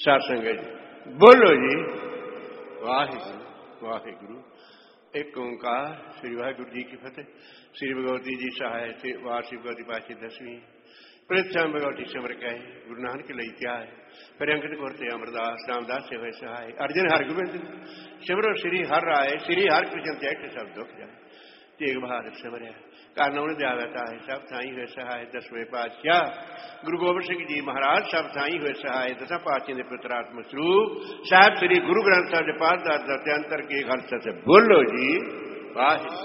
साध संगत जी बोलो जी वाहिगुरु वाहिगुरु। एक ओंकार श्री वाहिगुरु जी की फतेह। श्री भगवती जी सहाय से वार्षिक भगवती पाची 10वीं प्रथम भगवती सिमर कहे गुरु नानक के लिए क्या है फिर अंकित करते अमरदास रामदास से हुए सहाय अर्जुन हर गोबिंद सिमरो श्री हर राय श्री हर कृष्ण त्याग सब दुख जाए तेग बहादुर सिमरिया कारण उन्हें जाता है सब थाई हुए सहाय 10वें पातशाह गुरु गोबिंद सिंह जी महाराज सब थाई हुए सहाय 10 पातशाह के पुत्रात्मक स्वरूप साहब श्री गुरु ग्रंथ साहब के पास दत्यांतर के घर से बोलो जी वाहिगुरु।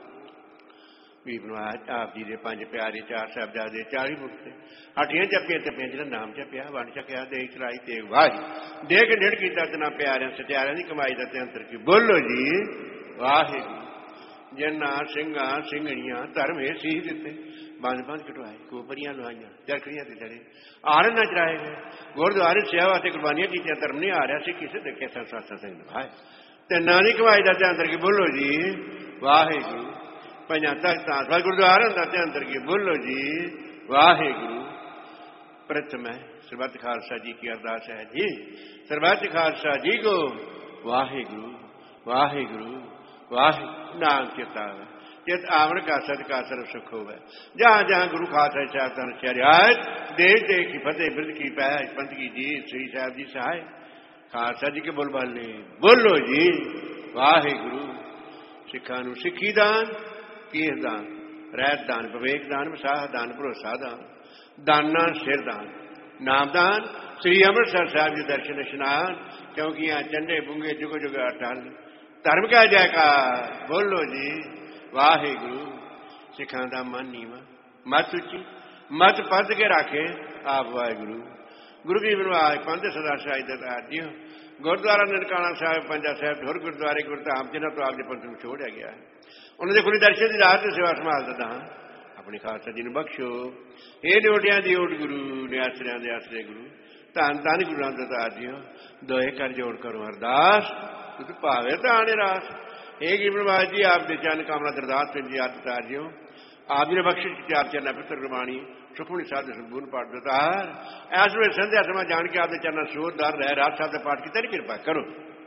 आप जी के 5 प्यारे 4 साहबजादे 40 मुक्ते 8 जपियां तपियां जिन्हें नाम जपिया वन छकिया दे चलाई तेग वाहि देख डेढ़ किया तना प्यारिया सत्यारिया की कमाई दत्यांतर की बोलो जी वाहिगुरु। जिन्ना सिंगा सिंगड़ियां धर्म है सीह दिते बंद बंद कटवाए कोपरियां लुहाइया चरखड़ियां ते चढ़े आरन न चढ़ाए गए गुरुद्वारे सेवा वास्ते कुर्बानियां की धर्म नहीं आ रहा सी किसे देखे संसार सिंह निभाए ते नानी कमाई का अंदर की बोलो जी वाहिगुरु। पंजा तख्तां गुरुद्वारे का अंदर की बोलो जी वाहिगुरु। प्रथम है सरबत खालसा जी की अरदास है जी सरबत खालसा जी को वाहिगुरु वाहिगुरु वाहिगुरु नाम चेता चित आवन का सदका सर्व सुख हो जहां जहां गुरु खालसा साहब तन शरियात देश देश की फतेह बिरद की पैज पंथ की जी श्री साहब जी सहाय खालसा जी के बोल बाले बोलो जी वाहिगुरु। सिखा नूं सिखी दान कीस दान रहत दान विवेक दान विसाह दान भरोसा दान दाना सिर दान नाम दान श्री अमृतसर साहब जी दर्शन इशनान क्योंकि यहाँ चंडे बुंगे जुग जुग अटल धर्म का जयकार बोलो जी वाहिगुरु। सिखा दा मन नीवा मत उची मत पद के राखे आप वाहिगुरु। गुरु की बनवाज पंथ सदा शाही दरबार जी गुरुद्वारा ननकाना साहब पंजा साहब ढोर गुरुद्वारे गुरधाम जिन्हों तो आपके पंथ में छोड़ा गया है उन्होंने खुली दर्शन की रात सेवा संभाल ददा अपनी खालसा जी ने बख्शो ये डोटिया दी ओट गुरु ने आश्रया दे आश्रय गुरु धन धन गुरु रामदास जी दोहे कर जोड़ करो अरदास भावे तो आने रास एक इब्रवाज जी आप चरण कामना दरदास सिंह जी आदतार जी आप जी ने बख्शिश की आप चरण पितर गुरबाणी सुखमणी साध संपूर्ण पाठ दतार ऐस वे संध्या समा जान के आपके चरण सोधदार रह रात साहब का पाठ की कृपा करो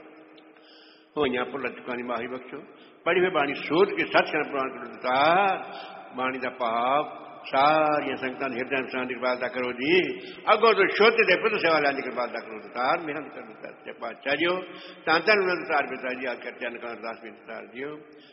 होइया भुल चुकानी माही बख्शो पढ़ी हुई बाणी सोध के सच प्रमाण करो दतार बाणी का भाव सारिया संगतां हिरदे इंसान की कृपालता करो जी अगो तो छोटे दे पुत्र सेवा लाने की कृपालता करो दतार मेहनत कर दतार पातशाह जी धन धन दतार पिता जी आकर चरण का अरदास में दतार जी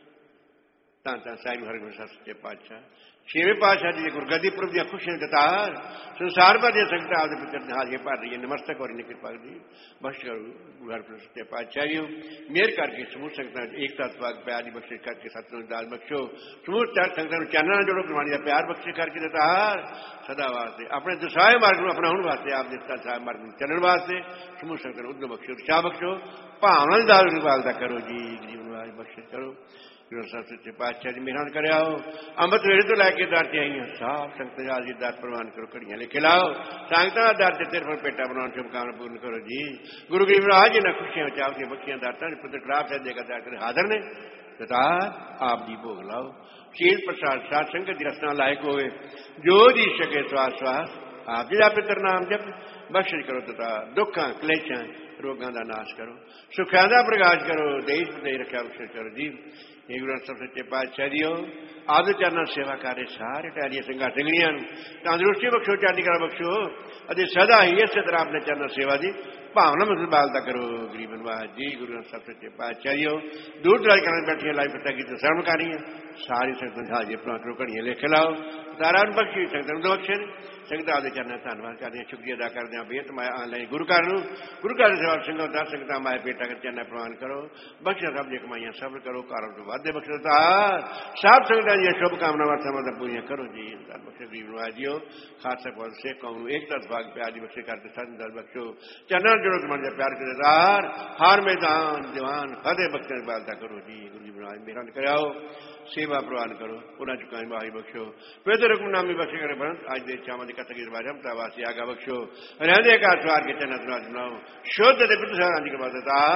धन धन साहिब हरगोबिंद साहब सच्चे पातशाह 6वें पातशाह जी गुरगद्दी पुरब दी खुशियां दतार संसार भर दी संगतां आपदे पितर हाजिर भर रही है नमस्तक और कृपा दी बख्श करो गुरु सच्चे पातशाह जी मेहर करके समूह संगतां एकता तत्वाग प्यार की बख्शिश करके सतनाम दाल बख्शो समूह संगतां चरणों जोड़ो प्रमाणी का प्यार बख्शिश करके दतार सदा वास्ते अपने दसाए मार्ग में अपनाउण वास्ते आप दिता साहब मार्ग में चलण वास्ते समूह संगतां उद्यम बख्शो उत्साह बख्शो भावना दाल निभालता करो जी जीवन बख्शिश करो गुरु साहब सच्चे पातशाह जी मेहनत कर आओ अमृत वेले तो लैके दर से आई साफ संगत जी दर प्रवान करो घड़ियां लिखे लाओ संगत दर से तेरे पर पेटा बनाने शुभकामना पूर्ण करो जी गुरु गरीब राज इन्हें खुशियां चावती बखियां दाता पुत्र खराब साहब देगा दर कर हाजिर ने तथा आप जी भोग लाओ शील प्रसाद साध संगत की रचना लायक होए जो जी सके श्वास श्वास आप जी का पितर नाम जप बख्शिश करो तथा दुखा क्लेशा रोगों का नाश करो सुखा का प्रकाश करो देश प्रदेश रक्षा बख्शिश करो जी ये गुरु सब सच्चे पातशाह जी आपके चरणों सेवा कार्य सारे टहलिया सिंगा सिंगड़ियां तंदुरुस्ती बख्शो चढ़ती कला बख्शो अरे सदा ही इस तरह अपने चरणों सेवा की भावना में संभालता करो गरीब नवाज जी गुरु सब सच्चे पातशाह जी दूर दराज करने बैठिया लाई पता की शर्म कर रही है सारी संगत हाजिर करो घड़ियां लिख लाओ तारा बख्शी संगत बख्शे संगत आपके चरण धन्यवाद करते शुक्रिया अदा करते हैं बेहद माया ऑनलाइन गुरु घर सेवा सिंह दस संगत माए पेटा कर चरण प्रवान करो बख्शा सब जी कमाइया सब्र करो कारण तो वादे बख्शता सब संगत जी शुभकामनावां समझ पूरी करो जी बख्शे गरीब नवाज जी खालसा पद से कौम एक भाग प्यार की बख्शे करते सन दल बख्शो चरण जोड़ो मन प्यार करेदार हर मैदान जवान फतेह बख्शे बालता करो जी गुरु जी नवाज मेहनत कराओ सेवा प्रवान करो पुनः चुकाई माही बख्शो पेदर हुक्म नामी बख्शे करे बंद आज देश चावल की कथा की रमता वासी आगा बख्शो रहने का स्वार के चरण बनाओ शुद्ध दे पिता जी के बाद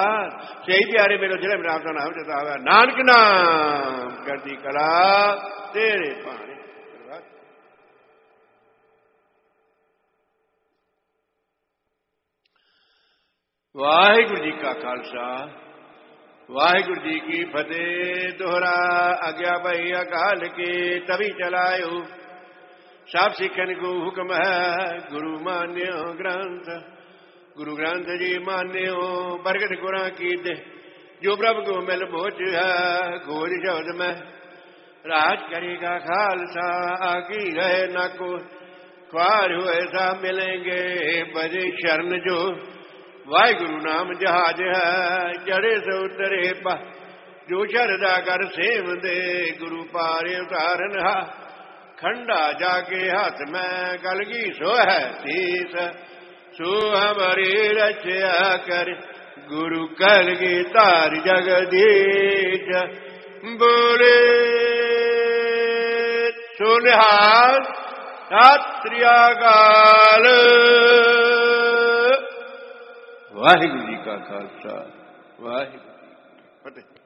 सही प्यारे मेरे जिले में राम नाम देता हुआ नानक नाम करती कला तेरे पानी ਵਾਹਿਗੁਰੂ ਜੀ ਕਾ ਖਾਲਸਾ ਵਾਹਿਗੁਰੂ ਜੀ ਕੀ ਫਤਿਹ। ਦੋਹਰਾ ਆਗਿਆ ਭਈ ਅਕਾਲ ਕੀ ਤਵੀ ਚਲਾਇਓ ਸਭ ਸਿੱਖਨ ਕੋ ਹੁਕਮ ਹੈ ਗੁਰੂ ਮਾਨਿਓ ਗ੍ਰੰਥ। ਗੁਰੂ ਗ੍ਰੰਥ ਜੀ ਮਾਨਿਓ ਪ੍ਰਗਟ ਗੁਰਾਂ ਕੀ ਦੇ ਜੋ ਪ੍ਰਭ ਕੋ ਮਿਲ ਪਹੁੰਚ ਹੈ ਖੋਜ ਸ਼ਬਦ ਮੈਂ ਰਾਜ ਕਰੇਗਾ ਖਾਲਸਾ ਆਗੀ ਰਹੇ ਨਾ ਕੋ ख्वार हुए सा मिलेंगे बजे शरण जो वाहिगुरु नाम जहाज है चढ़े से उतरे पा जो शरदा कर सेव दे गुरु पारे उतारन हा खंडा जाके हाथ में कलगी सो है तीस सो हमारी रचया कर गुरु कलगी तार जगदीश बोले सो निहाल ਸਤਿ ਸ੍ਰੀ ਅਕਾਲ। ਵਾਹਿਗੁਰੂ ਜੀ ਕਾ ਖਾਲਸਾ ਵਾਹਿਗੁਰੂ ਜੀ ਕੀ ਫਤਿਹ।